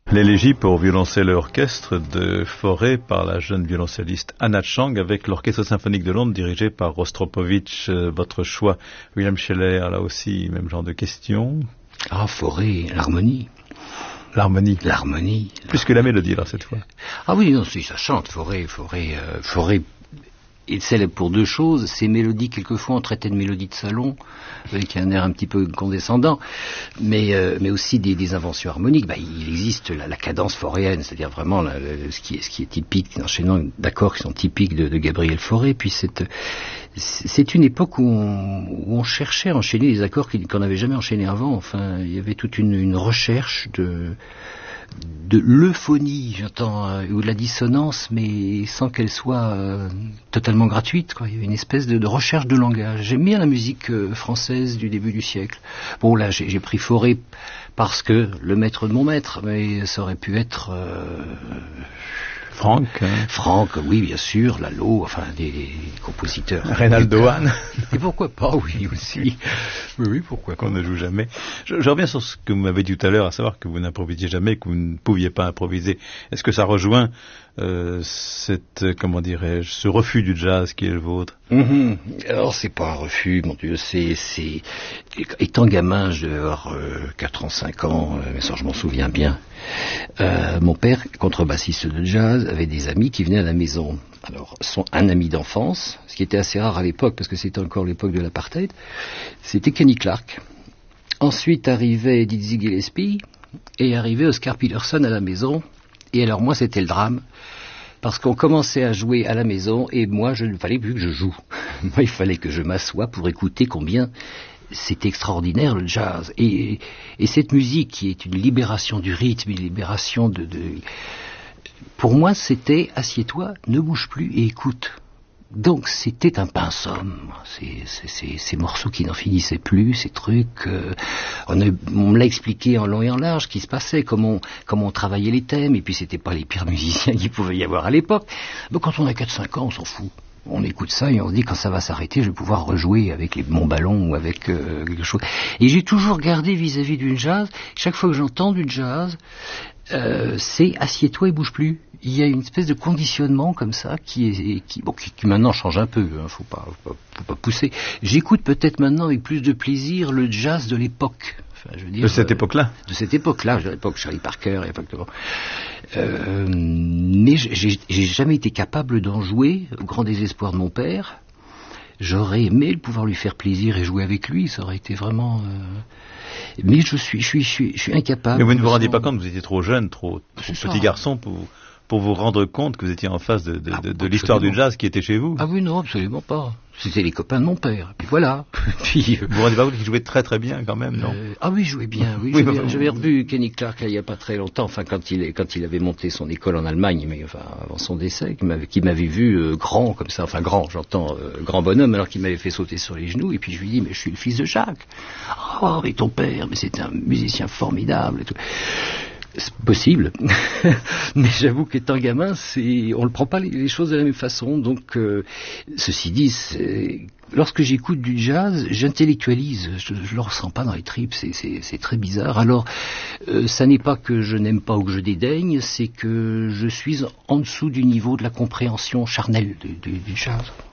L'élégie pour violoncelle et orchestre de Fauré par la jeune violoncelliste Anna Chang avec l'Orchestre symphonique de Londres dirigé par Rostropovitch. Votre choix, William Scheller, là aussi, même genre de questions. Ah, Fauré, l'harmonie. L'harmonie. L'harmonie. Plus que la mélodie, là, cette fois. Ah oui, non, si, ça chante, Fauré est célèbre pour deux choses, ses mélodies, quelquefois on traitait de mélodies de salon, avec un air un petit peu condescendant, mais aussi des inventions harmoniques. Il existe la cadence fauréenne, c'est-à-dire vraiment ce qui est typique, enchaînant d'accords qui sont typiques de Gabriel Fauré, puis c'est une époque où on cherchait à enchaîner des accords qu'on n'avait jamais enchaînés avant. Enfin, il y avait toute une recherche de l'euphonie, j'entends, ou de la dissonance, mais sans qu'elle soit totalement gratuite, quoi. Il y avait une espèce de recherche de langage. J'aime bien la musique française du début du siècle. Bon, là, j'ai pris Fauré parce que le maître de mon maître, mais ça aurait pu être... Franck, oui, bien sûr, Lalo, enfin, des compositeurs. Reynaldo Hahn. Et pourquoi pas, oui, aussi. Oui, pourquoi pas. Qu'on ne joue jamais. Je reviens sur ce que vous m'avez dit tout à l'heure, à savoir que vous n'improvisiez jamais, que vous ne pouviez pas improviser. Est-ce que ça rejoint ce refus du jazz qui est le vôtre? Alors, c'est pas un refus, mon Dieu, étant gamin, je devais avoir 4 ans, 5 ans, mais ça, je m'en souviens bien. Mon père, contrebassiste de jazz, avait des amis qui venaient à la maison. Alors, un ami d'enfance, ce qui était assez rare à l'époque, parce que c'était encore l'époque de l'apartheid, c'était Kenny Clarke. Ensuite arrivait Dizzy Gillespie, et arrivait Oscar Peterson à la maison. Et alors, moi, c'était le drame. Parce qu'on commençait à jouer à la maison, et moi, il ne fallait plus que je joue. Moi, il fallait que je m'assoie pour écouter combien c'est extraordinaire, le jazz. Et cette musique qui est une libération du rythme, une libération Pour moi, c'était « assieds-toi, ne bouge plus et écoute ». Donc c'était un pinsomme, ces morceaux qui n'en finissaient plus, ces trucs, on me l'a expliqué en long et en large ce qui se passait, comment on travaillait les thèmes, et puis c'était pas les pires musiciens qu'il pouvait y avoir à l'époque. Mais quand on a 4-5 ans, on s'en fout. On écoute ça et on se dit quand ça va s'arrêter, je vais pouvoir rejouer avec mon ballon ou avec quelque chose. Et j'ai toujours gardé vis-à-vis du jazz, chaque fois que j'entends du jazz, c'est assieds-toi et bouge plus. Il y a une espèce de conditionnement comme ça qui maintenant change un peu, faut pas pousser. J'écoute peut-être maintenant avec plus de plaisir le jazz de l'époque. Enfin, je veux dire, de cette époque-là. De cette époque-là, de l'époque Charlie Parker, effectivement. Mais j'ai jamais été capable d'en jouer, au grand désespoir de mon père. J'aurais aimé pouvoir lui faire plaisir et jouer avec lui, ça aurait été vraiment... Mais je suis incapable. Mais vous ne vous rendiez pas compte, vous étiez trop jeune, trop petit garçon pour vous rendre compte que vous étiez en face de l'histoire du jazz qui était chez vous. Ah oui, non, absolument pas. C'était les copains de mon père. Puis voilà. Puis, vous vous rendez pas compte qu'il jouait très très bien quand même, non? Ah oui, il jouait bien. Oui, j'avais revu Kenny Clarke il y a pas très longtemps. Enfin, quand il avait monté son école en Allemagne, mais enfin avant son décès, qui m'avait vu grand comme ça. Enfin grand, j'entends grand bonhomme, alors qu'il m'avait fait sauter sur les genoux. Et puis je lui dis, mais je suis le fils de Jacques. Oh, mais ton père, mais c'est un musicien formidable et tout. C'est possible, mais j'avoue qu'étant gamin, on ne prend pas les choses de la même façon. Donc, ceci dit, lorsque j'écoute du jazz, j'intellectualise, je ne le ressens pas dans les tripes, c'est très bizarre. Alors, ça n'est pas que je n'aime pas ou que je dédaigne, c'est que je suis en dessous du niveau de la compréhension charnelle du jazz.